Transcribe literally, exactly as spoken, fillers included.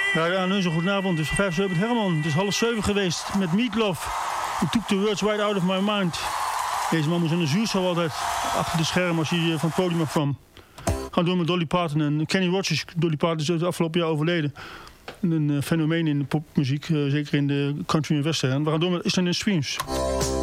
Ja, ja, een zo goedenavond. Het is vijfenzeventig Herman. Het is half zeven geweest met Meatloaf. He took the words right out of my mind. Deze man moest in de zuurstof altijd achter de scherm als hij van het podium afkwam. Gaan door met Dolly Parton en Kenny Rogers. Dolly Parton is het afgelopen jaar overleden. Een uh, fenomeen in de popmuziek, uh, zeker in de country en western. We gaan door met Eastern Streams.